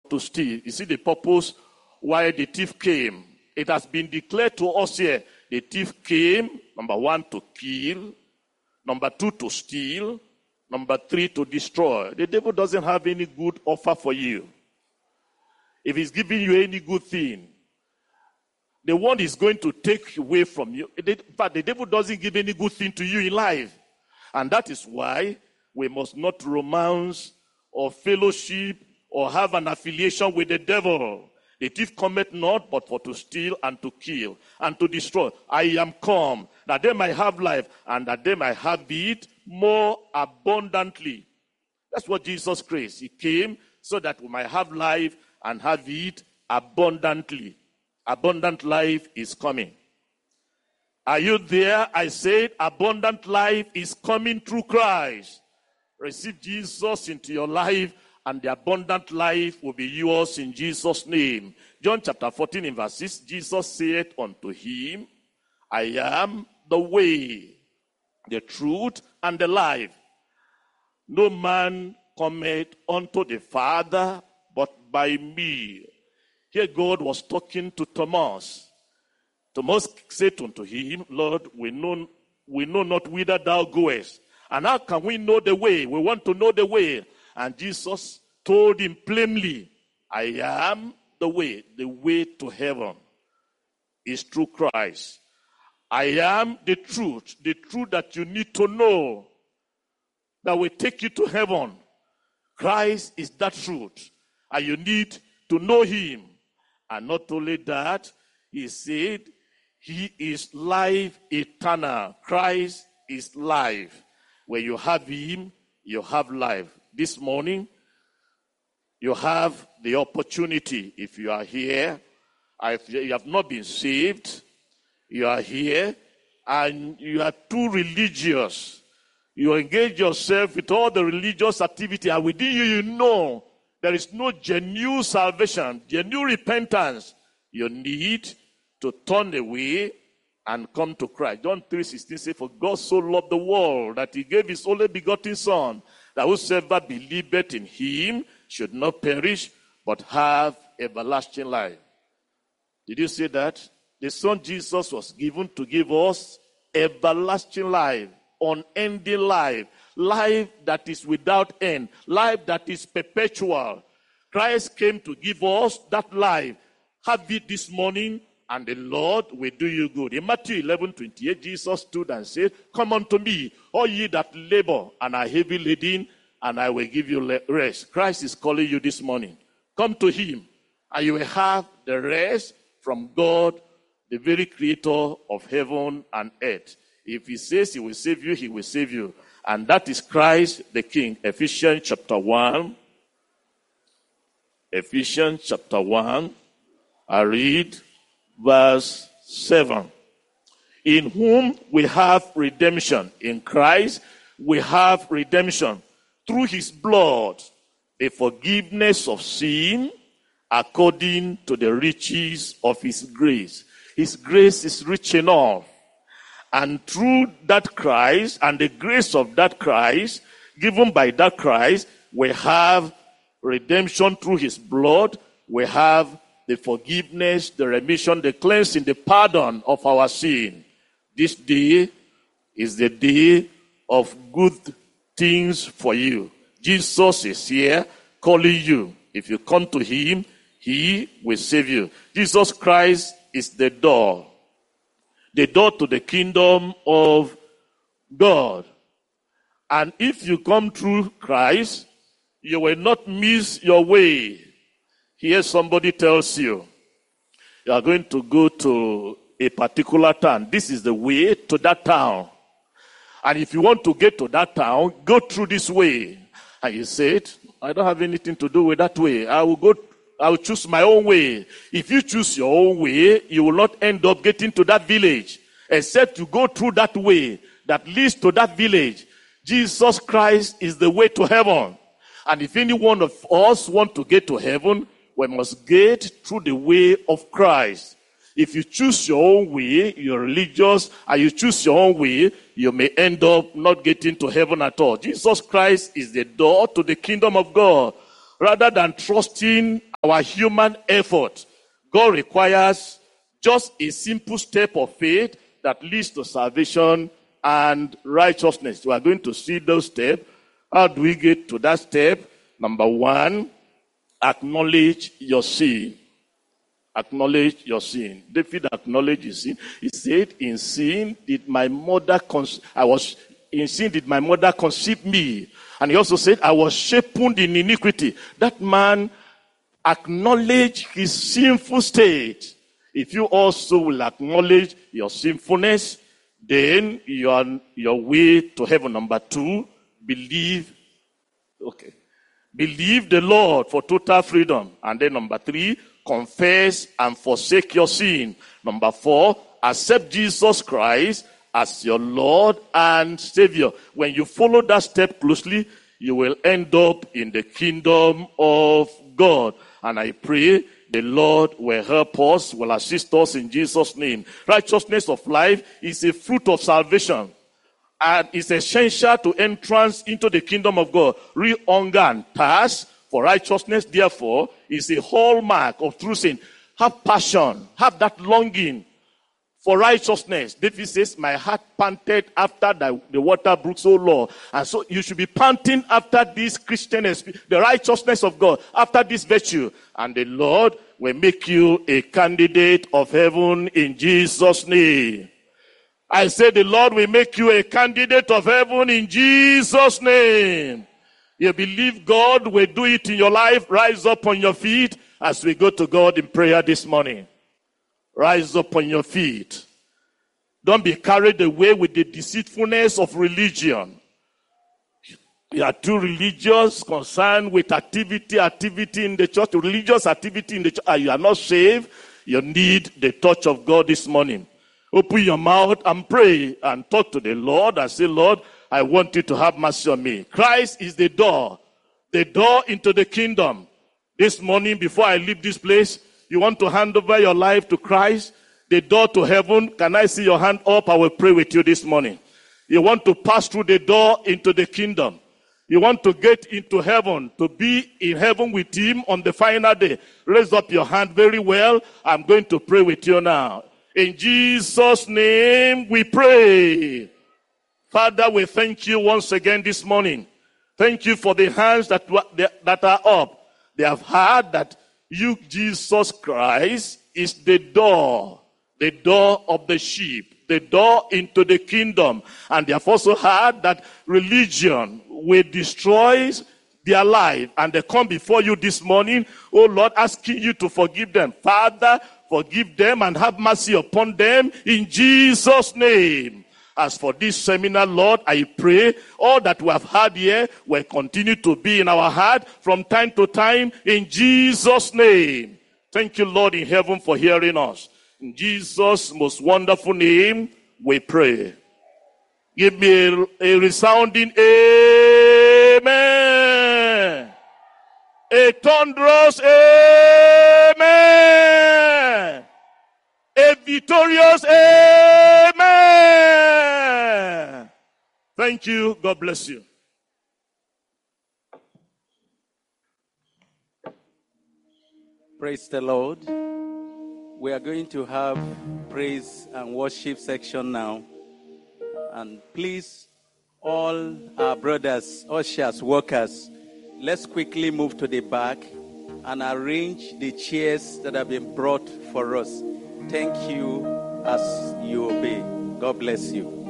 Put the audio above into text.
to steal. You see the purpose why the thief came. It has been declared to us here. The thief came, number 1, to kill. Number 2, to steal. Number 3, to destroy. The devil doesn't have any good offer for you. If he's giving you any good thing, the one is going to take away from you. But the devil doesn't give any good thing to you in life. And that is why we must not romance or fellowship or have an affiliation with the devil. The thief cometh not but for to steal and to kill and to destroy. I am come that they might have life and that they might have it more abundantly. That's what Jesus Christ. He came so that we might have life and have it abundantly. Abundant life is coming. Are you there? I said abundant life is coming through Christ. Receive Jesus into your life and the abundant life will be yours in Jesus' name. John chapter 14 in verse 6, Jesus said unto him, I am the way, the truth, and the life. No man cometh unto the Father but by me. Here God was talking to Thomas. Thomas said unto him, Lord, we know not whither thou goest. And how can we know the way? We want to know the way. And Jesus told him plainly, I am the way to heaven is through Christ. I am the truth that you need to know that will take you to heaven. Christ is that truth, and you need to know him. And not only that, he said, he is life eternal. Christ is life. When you have him, you have life. This morning, you have the opportunity. If you are here, if you have not been saved, you are here, and you are too religious. You engage yourself with all the religious activity, and within you, you know there is no genuine salvation, genuine repentance. You need to turn away and come to Christ. John 3:16 says, for God so loved the world that he gave his only begotten Son, that whosoever believeth in him should not perish, but have everlasting life. Did you see that? The Son Jesus was given to give us everlasting life, unending life, life that is without end, life that is perpetual. Christ came to give us that life. Have it this morning, and the Lord will do you good. In Matthew 11:28, Jesus stood and said, come unto me, all ye that labor and are heavy laden, and I will give you rest. Christ is calling you this morning. Come to him, and you will have the rest from God, the very creator of heaven and earth. If he says he will save you, he will save you. And that is Christ the King. Ephesians chapter 1. Ephesians chapter 1. I read verse 7. In whom we have redemption. In Christ we have redemption. Through his blood, the forgiveness of sin according to the riches of his grace. His grace is rich enough. And through that Christ and the grace of that Christ, given by that Christ, we have redemption through his blood. We have the forgiveness, the remission, the cleansing, the pardon of our sin. This day is the day of good things for you. Jesus is here calling you. If you come to him, he will save you. Jesus Christ is the door to the kingdom of God. And if you come through Christ, you will not miss your way. Here somebody tells you, you are going to go to a particular town. This is the way to that town. And if you want to get to that town, go through this way. And you said, I don't have anything to do with that way. I will choose my own way. If you choose your own way, you will not end up getting to that village, except you go through that way that leads to that village. Jesus Christ is the way to heaven. And if any one of us want to get to heaven, we must get through the way of Christ. If you choose your own way, you're religious, and you choose your own way, you may end up not getting to heaven at all. Jesus Christ is the door to the kingdom of God. Rather than trusting our human effort. God requires just a simple step of faith that leads to salvation and righteousness. We are going to see those steps. How do we get to that step? Number one, acknowledge your sin. Acknowledge your sin. David acknowledged his sin. He said, in sin did my mother conceive me. And he also said, I was shapen in iniquity. That man acknowledged his sinful state. If you also will acknowledge your sinfulness, then you are your way to heaven. Number two, believe. Okay. Believe the Lord for total freedom. And then number three, confess and forsake your sin. Number four, accept Jesus Christ as your Lord and Savior. When you follow that step closely, you will end up in the kingdom of God. And I pray the Lord will help us, will assist us in Jesus' name. Righteousness of life is a fruit of salvation, and is essential to entrance into the kingdom of God. Real hunger and thirst for righteousness, therefore, is a hallmark of true sin. Have passion, have that longing for righteousness. David says, my heart panted after the water brooks, O Lord. And so you should be panting after this Christian experience, the righteousness of God, after this virtue. And the Lord will make you a candidate of heaven in Jesus' name. I say the Lord will make you a candidate of heaven in Jesus' name. You believe God will do it in your life? Rise up on your feet as we go to God in prayer this morning. Rise up on your feet. Don't be carried away with the deceitfulness of religion. You are too religious, concerned with activity in the church, religious activity in the church, and you are not saved. You need the touch of God this morning. Open your mouth and pray and talk to the Lord and say, Lord, I want you to have mercy on me. Christ is the door into the kingdom. This morning, before I leave this place, you want to hand over your life to Christ, the door to heaven. Can I see your hand up? I will pray with you this morning. You want to pass through the door into the kingdom. You want to get into heaven, to be in heaven with him on the final day. Raise up your hand very well. I'm going to pray with you now. In Jesus' name we pray. Father, we thank you once again this morning. Thank you for the hands that are up. They have heard that you, Jesus Christ, is the door of the sheep, the door into the kingdom. And they have also heard that religion will destroy their life. And they come before you this morning, oh Lord, asking you to forgive them. Father, forgive them and have mercy upon them in Jesus' name. As for this seminar, Lord, I pray all that we have heard here will continue to be in our heart from time to time in Jesus' name. Thank you, Lord, in heaven for hearing us. In Jesus' most wonderful name, we pray. Give me a resounding amen. A thunderous amen. A victorious amen. Thank you. God bless you. Praise the Lord. We are going to have praise and worship section now. And please, all our brothers, ushers, workers, let's quickly move to the back and arrange the chairs that have been brought for us. Thank you as you obey. God bless you.